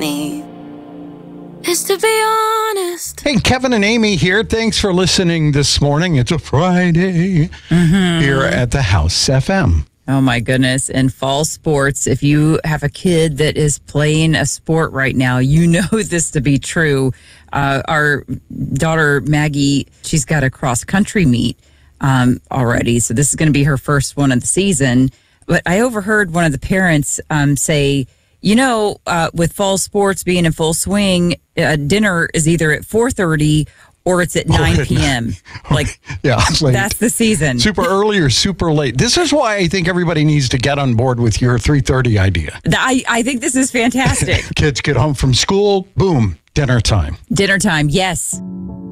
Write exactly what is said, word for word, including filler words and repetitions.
funny is to be honest. Hey, Kevin and Amy here. Thanks for listening this morning. It's a Friday mm-hmm. here at the House F M. Oh, my goodness. And fall sports, if you have a kid that is playing a sport right now, you know this to be true. Uh, our daughter, Maggie, she's got a cross-country meet um, already. So this is going to be her first one of the season. But I overheard one of the parents um, say, you know, uh, with fall sports being in full swing, uh, dinner is either at four thirty or it's at nine p.m. Like, yeah, late. That's the season. Super early or super late. This is why I think everybody needs to get on board with your three thirty idea. I, I think this is fantastic. Kids get home from school, boom, dinner time. Dinner time, yes.